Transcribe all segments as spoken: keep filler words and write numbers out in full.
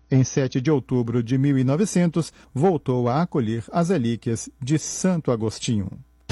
Em sete de outubro de mil e novecentos, voltou a acolher as relíquias de Santo Agostinho.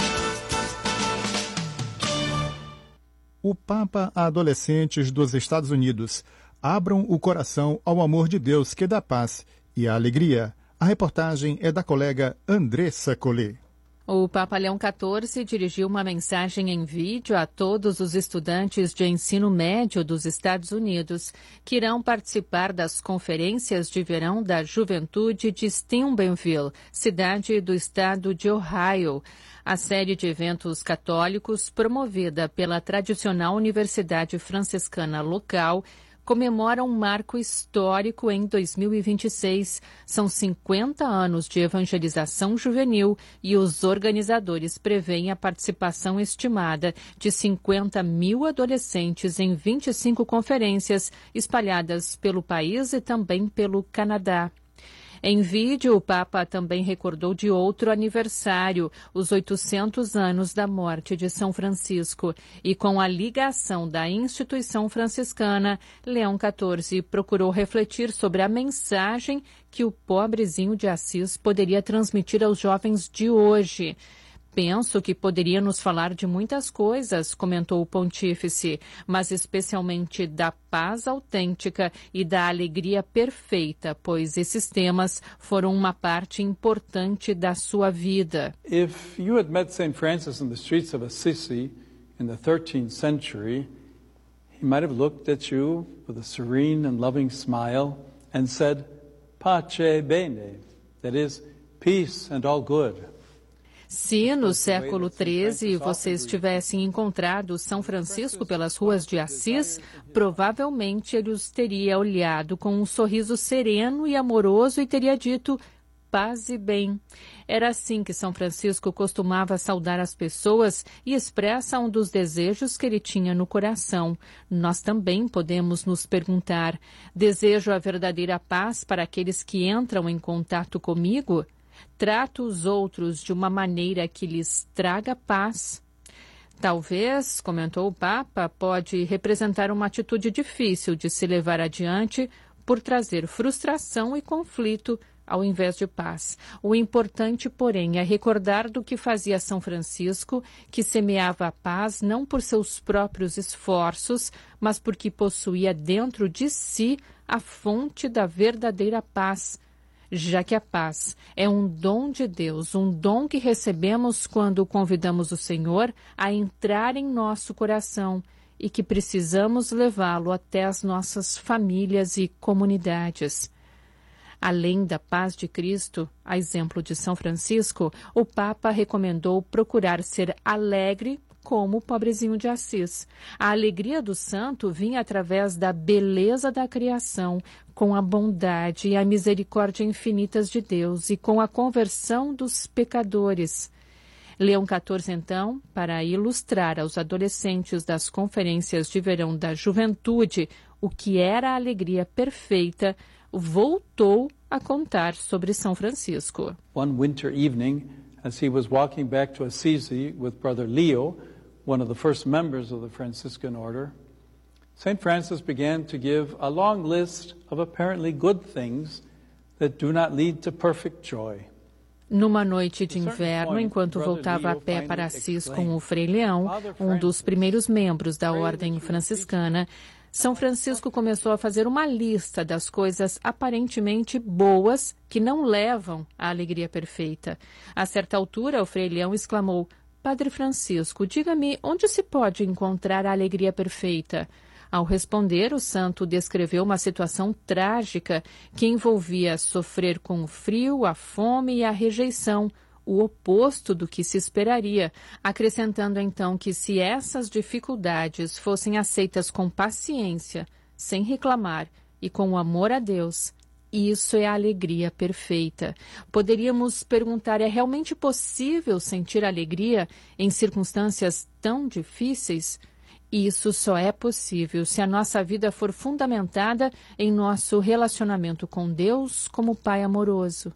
O Papa a adolescentes dos Estados Unidos. Abram o coração ao amor de Deus que dá paz e a alegria. A reportagem é da colega Andressa Collet. O Papa Leão quatorze dirigiu uma mensagem em vídeo a todos os estudantes de ensino médio dos Estados Unidos que irão participar das conferências de verão da juventude de Steubenville, cidade do estado de Ohio. A série de eventos católicos, promovida pela tradicional Universidade Franciscana local, comemora um marco histórico em dois mil e vinte e seis. São cinquenta anos de evangelização juvenil e os organizadores prevêem a participação estimada de cinquenta mil adolescentes em vinte e cinco conferências espalhadas pelo país e também pelo Canadá. Em vídeo, o Papa também recordou de outro aniversário, os oitocentos anos da morte de São Francisco. E com a ligação da instituição franciscana, Leão quatorze procurou refletir sobre a mensagem que o pobrezinho de Assis poderia transmitir aos jovens de hoje. Penso que poderia nos falar de muitas coisas, comentou o pontífice, mas especialmente da paz autêntica e da alegria perfeita, pois esses temas foram uma parte importante da sua vida. If you had met Saint Francis in the streets of Assisi in the thirteenth century, he might have looked at you with a serene and loving smile and said, "Pace bene," that is, peace and all good. Se no século treze vocês tivessem encontrado São Francisco pelas ruas de Assis, provavelmente ele os teria olhado com um sorriso sereno e amoroso e teria dito paz e bem. Era assim que São Francisco costumava saudar as pessoas e expressa um dos desejos que ele tinha no coração. Nós também podemos nos perguntar: desejo a verdadeira paz para aqueles que entram em contato comigo? Trato os outros de uma maneira que lhes traga paz. Talvez, comentou o Papa, pode representar uma atitude difícil de se levar adiante por trazer frustração e conflito ao invés de paz. O importante, porém, é recordar do que fazia São Francisco, que semeava a paz não por seus próprios esforços, mas porque possuía dentro de si a fonte da verdadeira paz, já que a paz é um dom de Deus, um dom que recebemos quando convidamos o Senhor a entrar em nosso coração e que precisamos levá-lo até as nossas famílias e comunidades. Além da paz de Cristo, a exemplo de São Francisco, o Papa recomendou procurar ser alegre como o pobrezinho de Assis. A alegria do santo vinha através da beleza da criação, com a bondade e a misericórdia infinitas de Deus e com a conversão dos pecadores. Leão quatorze, então, para ilustrar aos adolescentes das conferências de verão da juventude o que era a alegria perfeita, voltou a contar sobre São Francisco. One winter evening, as he was walking back to Assisi with Brother Leo, one of the first members of the Franciscan order, Saint Francis began to give a long list of apparently good things that do not lead to perfect joy. Numa noite de inverno, enquanto voltava a pé para Assis com o Frei Leão, um dos primeiros membros da ordem franciscana, São Francisco começou a fazer uma lista das coisas aparentemente boas que não levam à alegria perfeita. A certa altura, o Frei Leão exclamou: "Padre Francisco, diga-me onde se pode encontrar a alegria perfeita?" Ao responder, o santo descreveu uma situação trágica que envolvia sofrer com o frio, a fome e a rejeição, o oposto do que se esperaria, acrescentando então que se essas dificuldades fossem aceitas com paciência, sem reclamar e com amor a Deus, isso é a alegria perfeita. Poderíamos perguntar, é realmente possível sentir alegria em circunstâncias tão difíceis? Isso só é possível se a nossa vida for fundamentada em nosso relacionamento com Deus como Pai amoroso.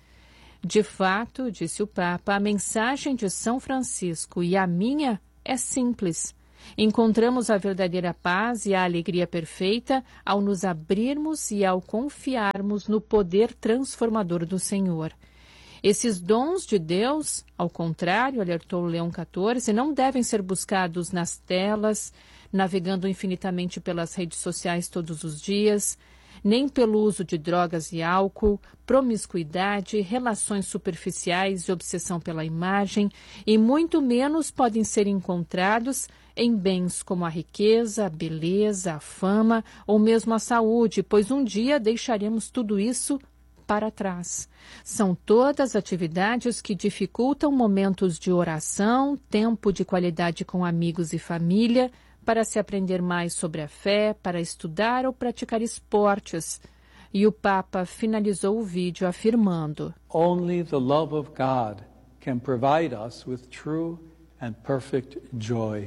De fato, disse o Papa, a mensagem de São Francisco e a minha é simples. Encontramos a verdadeira paz e a alegria perfeita ao nos abrirmos e ao confiarmos no poder transformador do Senhor. Esses dons de Deus, ao contrário, alertou Leão quatorze, não devem ser buscados nas telas, navegando infinitamente pelas redes sociais todos os dias, nem pelo uso de drogas e álcool, promiscuidade, relações superficiais e obsessão pela imagem, e muito menos podem ser encontrados em bens como a riqueza, a beleza, a fama ou mesmo a saúde, pois um dia deixaremos tudo isso para trás. São todas atividades que dificultam momentos de oração, tempo de qualidade com amigos e família, para se aprender mais sobre a fé, para estudar ou praticar esportes. E o Papa finalizou o vídeo afirmando: Only the love of God can provide us with true and perfect joy.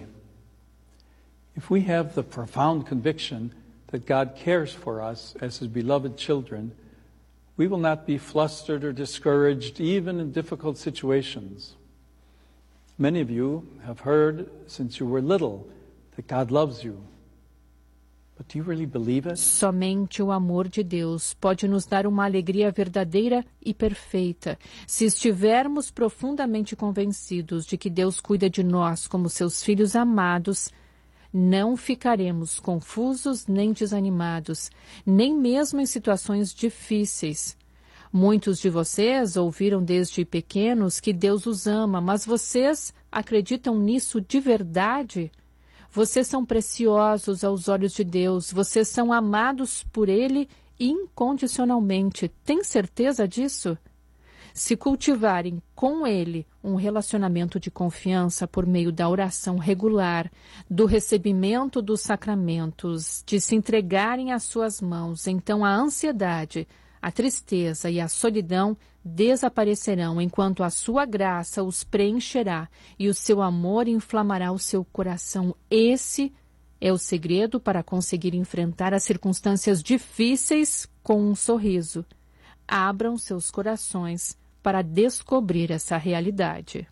If we have the profound conviction that God cares for us as His beloved children, we will not be flustered or discouraged even in difficult situations. Many of you have heard since you were little that God loves you. But do you really believe it? Somente o amor de Deus pode nos dar uma alegria verdadeira e perfeita, se estivermos profundamente convencidos de que Deus cuida de nós como seus filhos amados. Não ficaremos confusos nem desanimados, nem mesmo em situações difíceis. Muitos de vocês ouviram desde pequenos que Deus os ama, mas vocês acreditam nisso de verdade? Vocês são preciosos aos olhos de Deus, vocês são amados por Ele incondicionalmente. Tem certeza disso? Se cultivarem com Ele um relacionamento de confiança por meio da oração regular, do recebimento dos sacramentos, de se entregarem às suas mãos, então a ansiedade, a tristeza e a solidão desaparecerão, enquanto a sua graça os preencherá e o seu amor inflamará o seu coração. Esse é o segredo para conseguir enfrentar as circunstâncias difíceis com um sorriso. Abram seus corações para descobrir essa realidade.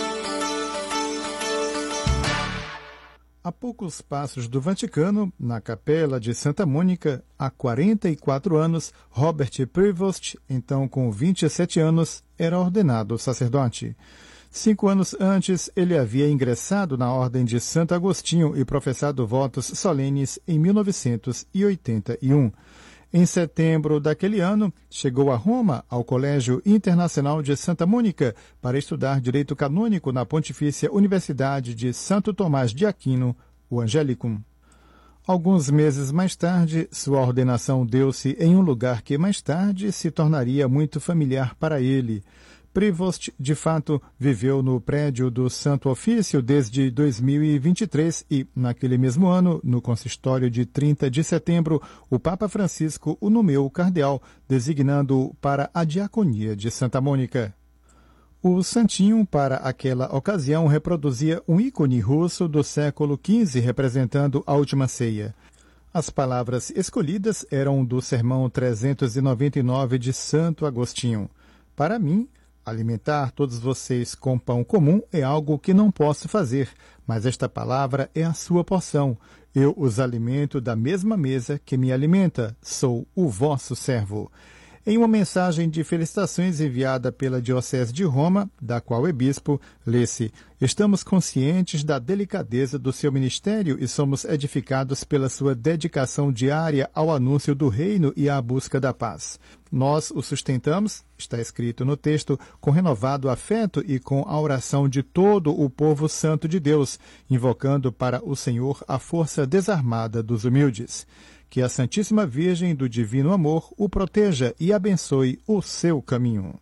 A poucos passos do Vaticano, na Capela de Santa Mônica, há quarenta e quatro anos, Robert Prevost, então com vinte e sete anos, era ordenado sacerdote. Cinco anos antes, ele havia ingressado na Ordem de Santo Agostinho e professado votos solenes em mil novecentos e oitenta e um. Em setembro daquele ano, chegou a Roma, ao Colégio Internacional de Santa Mônica, para estudar Direito Canônico na Pontifícia Universidade de Santo Tomás de Aquino, o Angelicum. Alguns meses mais tarde, sua ordenação deu-se em um lugar que mais tarde se tornaria muito familiar para ele. Prevost, de fato, viveu no prédio do Santo Ofício desde dois mil e vinte e três e, naquele mesmo ano, no consistório de trinta de setembro, o Papa Francisco o nomeou cardeal, designando-o para a diaconia de Santa Mônica. O santinho, para aquela ocasião, reproduzia um ícone russo do século quinze, representando a Última Ceia. As palavras escolhidas eram do Sermão trezentos e noventa e nove de Santo Agostinho. Para mim, alimentar todos vocês com pão comum é algo que não posso fazer, mas esta palavra é a sua porção. Eu os alimento da mesma mesa que me alimenta. Sou o vosso servo. Em uma mensagem de felicitações enviada pela Diocese de Roma, da qual é bispo, lê-se: estamos conscientes da delicadeza do seu ministério e somos edificados pela sua dedicação diária ao anúncio do reino e à busca da paz. Nós o sustentamos, está escrito no texto, com renovado afeto e com a oração de todo o povo santo de Deus, invocando para o Senhor a força desarmada dos humildes. Que a Santíssima Virgem do Divino Amor o proteja e abençoe o seu caminho.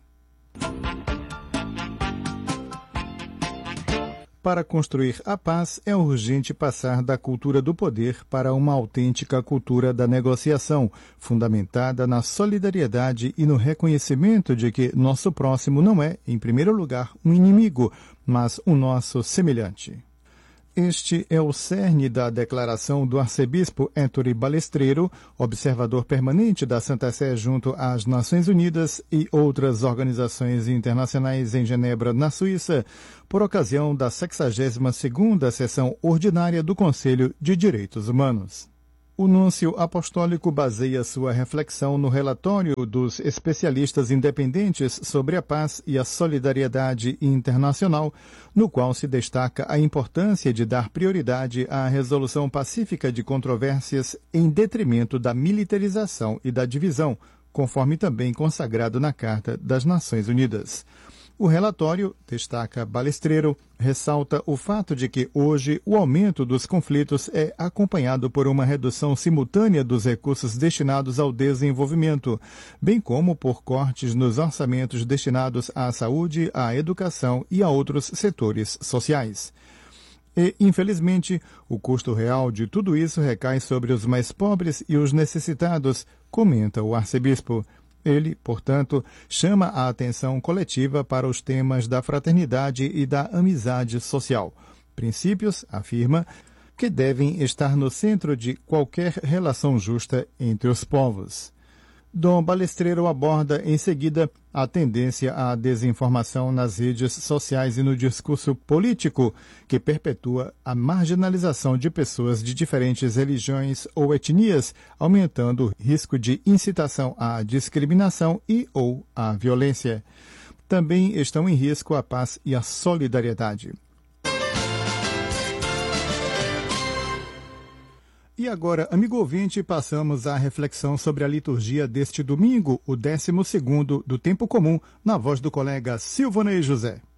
Para construir a paz, é urgente passar da cultura do poder para uma autêntica cultura da negociação, fundamentada na solidariedade e no reconhecimento de que nosso próximo não é, em primeiro lugar, um inimigo, mas um nosso semelhante. Este é o cerne da declaração do arcebispo Anthony Balestrero, observador permanente da Santa Sé junto às Nações Unidas e outras organizações internacionais em Genebra, na Suíça, por ocasião da sexagésima segunda sessão ordinária do Conselho de Direitos Humanos. O núncio apostólico baseia sua reflexão no relatório dos especialistas independentes sobre a paz e a solidariedade internacional, no qual se destaca a importância de dar prioridade à resolução pacífica de controvérsias em detrimento da militarização e da divisão, conforme também consagrado na Carta das Nações Unidas. O relatório, destaca Balestrero, ressalta o fato de que hoje o aumento dos conflitos é acompanhado por uma redução simultânea dos recursos destinados ao desenvolvimento, bem como por cortes nos orçamentos destinados à saúde, à educação e a outros setores sociais. E, infelizmente, o custo real de tudo isso recai sobre os mais pobres e os necessitados, comenta o arcebispo. Ele, portanto, chama a atenção coletiva para os temas da fraternidade e da amizade social. Princípios, afirma, que devem estar no centro de qualquer relação justa entre os povos. Dom Balestrero aborda, em seguida, a tendência à desinformação nas redes sociais e no discurso político, que perpetua a marginalização de pessoas de diferentes religiões ou etnias, aumentando o risco de incitação à discriminação e ou à violência. Também estão em risco a paz e a solidariedade. E agora, amigo ouvinte, passamos à reflexão sobre a liturgia deste domingo, o décimo segundo do Tempo Comum, na voz do colega Silvanei José.